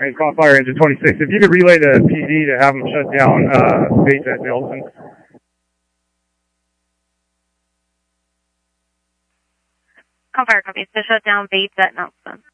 Hey, call Fire Engine 26. If you could relay to PD to have them shut down Bates at Nelson. Call Fire Company to shut down Bates at Nelson.